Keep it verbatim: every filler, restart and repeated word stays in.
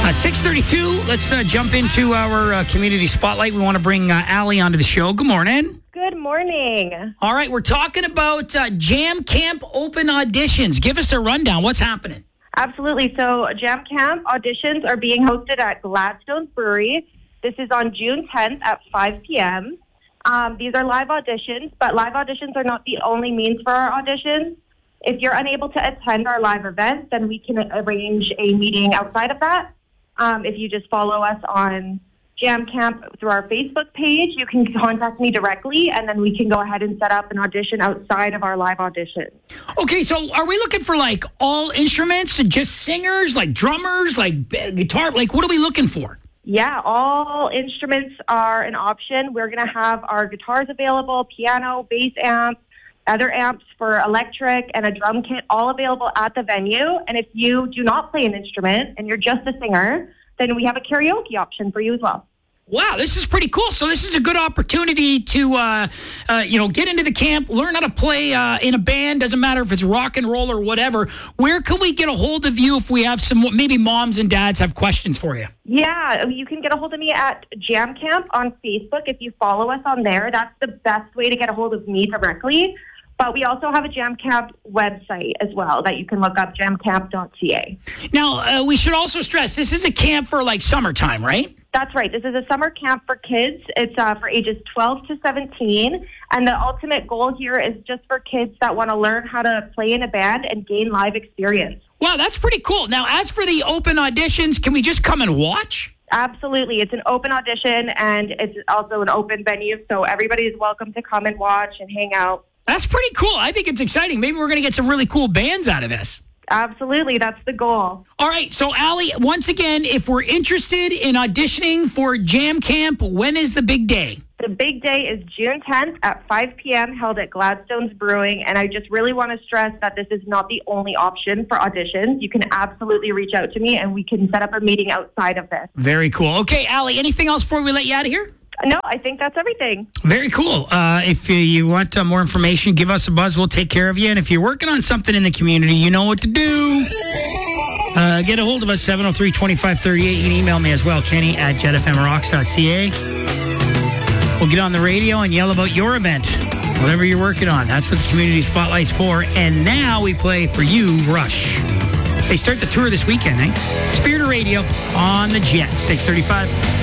Uh, six thirty-two, let's uh, jump into our uh, community spotlight. We want to bring uh, Allie onto the show. Good morning. Good morning. All right, we're talking about uh, Jam Camp open auditions. Give us a rundown. What's happening? Absolutely. So Jam Camp auditions are being hosted at Gladstone's Brewery. This is on June tenth at five p.m. Um, these are live auditions, but live auditions are not the only means for our auditions. If you're unable to attend our live events, then we can arrange a meeting outside of that. Um, if you just follow us on Jam Camp through our Facebook page, you can contact me directly, and then we can go ahead and set up an audition outside of our live audition. Okay, so are we looking for, like, all instruments, just singers, like drummers, like guitar? Like, what are we looking for? Yeah, all instruments are an option. We're going to have our guitars available, piano, bass amp, other amps for electric, and a drum kit all available at the venue. And if you do not play an instrument and you're just a singer, then we have a karaoke option for you as well. Wow, this is pretty cool. So this is a good opportunity to, uh, uh, you know, get into the camp, learn how to play uh, in a band. Doesn't matter if it's rock and roll or whatever. Where can we get a hold of you if we have some, maybe moms and dads have questions for you? Yeah, you can get a hold of me at Jam Camp on Facebook. If you follow us on there, that's the best way to get a hold of me directly. But we also have a Jam Camp website as well that you can look up, jam camp dot c a. Now, uh, we should also stress, this is a camp for, like, summertime, right? That's right. This is a summer camp for kids. It's uh, for ages twelve to seventeen. And the ultimate goal here is just for kids that want to learn how to play in a band and gain live experience. Wow, that's pretty cool. Now, as for the open auditions, can we just come and watch? Absolutely. It's an open audition, and it's also an open venue, so everybody is welcome to come and watch and hang out. That's pretty cool. I think it's exciting. Maybe we're going to get some really cool bands out of this. Absolutely. That's the goal. All right. So, Allie, once again, if we're interested in auditioning for Jam Camp, when is the big day? The big day is June tenth at five p.m. held at Gladstone's Brewing. And I just really want to stress that this is not the only option for auditions. You can absolutely reach out to me, and we can set up a meeting outside of this. Very cool. Okay, Allie, anything else before we let you out of here? No, I think that's everything. Very cool. Uh, if you want uh, more information, give us a buzz. We'll take care of you. And if you're working on something in the community, you know what to do. Uh, get a hold of us, seven oh three, two five three eight. You can email me as well, Kenny at jet f m rocks dot c a. We'll get on the radio and yell about your event, whatever you're working on. That's what the Community Spotlight's for. And now we play for you, Rush. They start the tour this weekend, eh? Spirit of Radio on the Jet, six thirty-five.